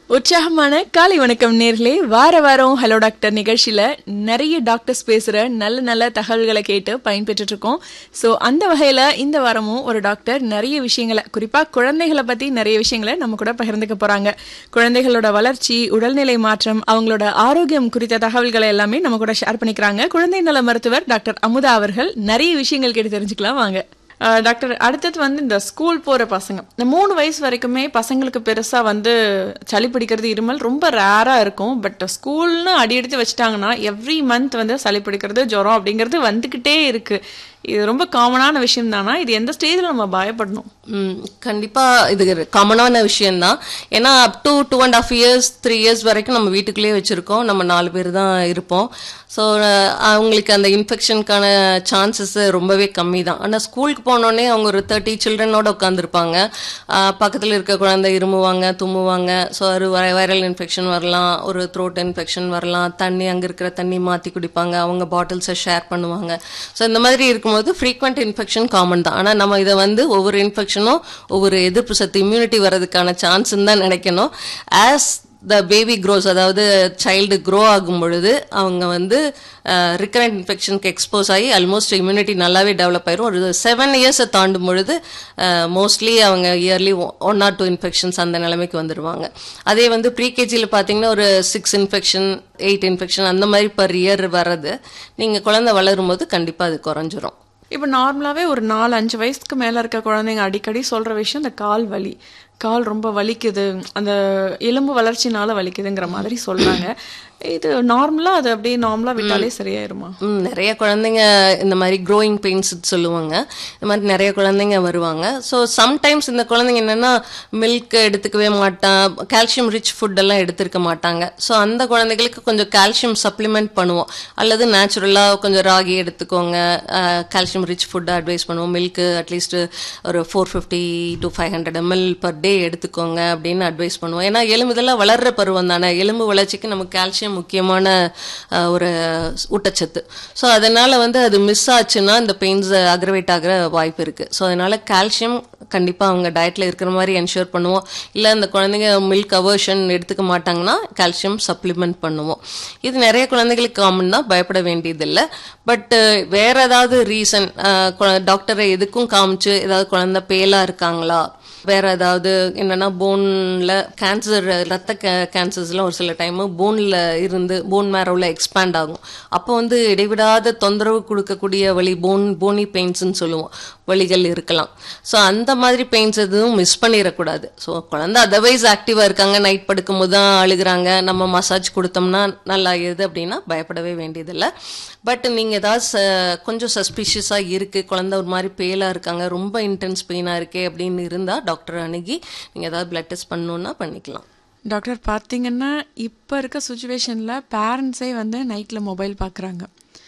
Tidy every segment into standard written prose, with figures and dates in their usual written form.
உற்சாகமான காலை வணக்கம் நேர்களே. வார வாரம் ஹலோ டாக்டர் நிகழ்ச்சியில நிறைய டாக்டர்ஸ் பேசுற நல்ல நல்ல தகவல்களை கேட்டு பயன்பெற்று இருக்கோம். ஸோ அந்த வகையில இந்த வாரமும் ஒரு டாக்டர் நிறைய விஷயங்களை, குறிப்பா குழந்தைகளை பத்தி நிறைய விஷயங்களை நம்ம கூட பகிர்ந்துக்க போறாங்க. குழந்தைகளோட வளர்ச்சி, உடல்நிலை மாற்றம், அவங்களோட ஆரோக்கியம் குறித்த தகவல்களை எல்லாமே நம்ம கூட ஷேர் பண்ணிக்கிறாங்க குழந்தை நல மருத்துவர் டாக்டர் அமுதா அவர்கள். நிறைய விஷயங்கள் கேட்டு தெரிஞ்சுக்கலாம் வாங்க. டாக்டர், அடுத்தது இந்த ஸ்கூல் போகிற பசங்க, இந்த 3 வயசு வரைக்குமே பசங்களுக்கு பெருசாக சளி பிடிக்கிறது, இருமல் ரொம்ப ரேராக இருக்கும். பட் ஸ்கூல்னு அடி எடுத்து வச்சுட்டாங்கன்னா எவ்ரி மந்த் சளி பிடிக்கிறது, ஜுரம் அப்படிங்கிறது வந்துக்கிட்டே இருக்குது. இது ரொம்ப காமனான விஷயம் தானா? இது எந்த ஸ்டேஜில் நம்ம பயப்படணும்? கண்டிப்பாக இது காமனான விஷயம்தான். ஏன்னா அப் டு 2.5 years 3 years வரைக்கும் நம்ம வீட்டுக்குள்ளேயே வச்சுருக்கோம். நம்ம 4 பேர் தான் இருப்போம். ஸோ அவங்களுக்கு அந்த இன்ஃபெக்ஷனுக்கான சான்சஸ் ரொம்பவே கம்மி தான். ஆனால் ஸ்கூலுக்கு போனோடனே அவங்க ஒரு 30 சில்ட்ரனோட உட்காந்துருப்பாங்க. பக்கத்தில் இருக்க குழந்தை இருமுவாங்க, தும்முவாங்க. ஸோ ஒரு வைரல் இன்ஃபெக்ஷன் வரலாம், ஒரு த்ரோட் இன்ஃபெக்ஷன் வரலாம். தண்ணி, அங்கே இருக்கிற தண்ணி மாற்றி குடிப்பாங்க, அவங்க பாட்டில்ஸை ஷேர் பண்ணுவாங்க. ஸோ இந்த மாதிரி இருக்கும்போது ஃப்ரீக்வெண்ட் இன்ஃபெக்ஷன் காமன் தான். ஆனால் நம்ம இதை ஒவ்வொரு இன்ஃபெக்ஷனும் ஒவ்வொரு எதிர்ப்பு சக்தி, இம்யூனிட்டி வர்றதுக்கான சான்ஸ்ன்னு தான் நினைக்கணும். ஆஸ் த பேபி க்ரோஸ், அதாவது சைல்டு க்ரோ ஆகும் பொழுது அவங்க ரிகரண்ட் இன்ஃபெக்ஷனுக்கு எக்ஸ்போஸ் ஆகி ஆல்மோஸ்ட் இம்யூனிட்டி நல்லாவே டெவலப் ஆயிரும். ஒரு 7 years தாண்டும் பொழுது மோஸ்ட்லி அவங்க இயர்லி 1 or 2 இன்ஃபெக்ஷன்ஸ் அந்த நிலைமைக்கு வந்துடுவாங்க. அதே ப்ரீகேஜியில் பார்த்தீங்கன்னா ஒரு 6 இன்ஃபெக்ஷன் 8 இன்ஃபெக்ஷன் அந்த மாதிரி பர் இயர் வர்றது. நீங்கள் குழந்தை வளரும் போது கண்டிப்பாக அது குறைஞ்சிரும். இப்போ நார்மலாகவே ஒரு 4-5 வயசுக்கு மேலே இருக்க குழந்தைங்க அடிக்கடி சொல்கிற விஷயம் இந்த கால் வலி, கால் ரொம்ப வலிக்குது, அந்த எலும்பு வளர்ச்சினால வலிக்குதுங்கிற மாதிரி சொல்கிறாங்க. இது நார்மலாக, அது அப்படியே நார்மலாக விட்டாலே சரியாயிருமா? நிறைய குழந்தைங்க இந்த மாதிரி க்ரோயிங் பெயின்ஸ் சொல்லுவாங்க. இந்த மாதிரி நிறைய குழந்தைங்க வருவாங்க. ஸோ சம்டைம்ஸ் இந்த குழந்தைங்க என்னென்னா மில்க் எடுத்துக்கவே மாட்டான், கால்சியம் ரிச் ஃபுட்டெல்லாம் எடுத்துருக்க மாட்டாங்க. ஸோ அந்த குழந்தைகளுக்கு கொஞ்சம் கால்சியம் சப்ளிமெண்ட் பண்ணுவோம். அல்லது நேச்சுரலாக கொஞ்சம் ராகி எடுத்துக்கோங்க, கால்சியம் ரிச் ஃபுட்டை அட்வைஸ் பண்ணுவோம். மில்க்கு அட்லீஸ்ட் ஒரு 450 to 500 ml பர் டே எடுத்துக்கோங்க அப்படின்னு அட்வைஸ் பண்ணுவோம். ஏன்னா எலும்புதெல்லாம் வளர்ற பருவம் தானே. எலும்பு வளர்ச்சிக்கு நமக்கு கால்சியம் முக்கியமான ஒரு ஊட்டச்சத்து. ஸோ அதனால அது மிஸ் ஆச்சுன்னா இந்த பெயின்ஸ் அக்ரவேட் ஆகிற வாய்ப்பு இருக்குது. ஸோ அதனால கால்சியம் கண்டிப்பாக அவங்க டயட்டில் இருக்கிற மாதிரி என்ஷூர் பண்ணுவோம். இல்லை அந்த குழந்தைங்க மில்க் அவர்ஷன் எடுத்துக்க மாட்டாங்கன்னா கால்சியம் சப்ளிமெண்ட் பண்ணுவோம். இது நிறைய குழந்தைகளுக்கு காமன் தான், பயப்பட வேண்டியதில்லை. பட் வேற ஏதாவது ரீசன், டாக்டரை எதுக்கும் காமிச்சு ஏதாவது குழந்தை பேலாக இருக்காங்களா, வேற ஏதாவது என்னன்னா போன்ல கேன்சர், ரத்த கேன்சர்ஸ்லாம் ஒரு சில டைம் போன்ல இருந்து போன் மேரோவில் எக்ஸ்பேண்ட் ஆகும். அப்போ இடைவிடாத தொந்தரவு கொடுக்கக்கூடிய வலி, போனி பெயின்ஸ்ன்னு சொல்லுவோம், வலிகள் இருக்கலாம். ஸோ அந்த மாதிரி பெயின்ஸ் எதுவும் மிஸ் பண்ணிடக்கூடாது. ஸோ குழந்தை அதர்வைஸ் ஆக்டிவாக இருக்காங்க, நைட் படுக்கும் போது தான் அழுகிறாங்க, நம்ம மசாஜ் கொடுத்தோம்னா நல்லா ஆகிடுது அப்படின்னா பயப்படவே வேண்டியதில்லை. பட் நீங்கள் ஏதாவது கொஞ்சம் சஸ்பிஷியஸாக இருக்குது, குழந்தை ஒரு மாதிரி பேலாக இருக்காங்க, ரொம்ப இன்டென்ஸ் பெயினாக இருக்கே அப்படின்னு இருந்தால் டாக்டர் அணுகி நீங்கள் ஏதாவது பிளட் டெஸ்ட் பண்ணணுன்னா பண்ணிக்கலாம். டாக்டர், பார்த்தீங்கன்னா இப்போ இருக்க சுச்சுவேஷனில் பேரண்ட்ஸே நைட்டில் மொபைல் பார்க்குறாங்க,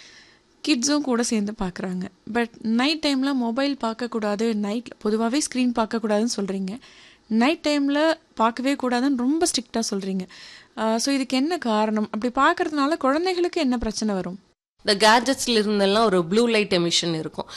கிட்ஸும் கூட சேர்ந்து பார்க்குறாங்க. பட் நைட் டைமில் மொபைல் பார்க்கக்கூடாது, நைட்டில் பொதுவாகவே ஸ்க்ரீன் பார்க்கக்கூடாதுன்னு சொல்கிறீங்க, நைட் டைமில் பார்க்கவே கூடாதுன்னு ரொம்ப ஸ்ட்ரிக்டாக சொல்கிறீங்க. ஸோ இதுக்கு என்ன காரணம்? அப்படி பார்க்கறதுனால குழந்தைகளுக்கு என்ன பிரச்சனை வரும்? இந்த கேட்ஜெட்ஸ்ல இருந்தெல்லாம் ஒரு ப்ளூ லைட் எமிஷன் இருக்கும்.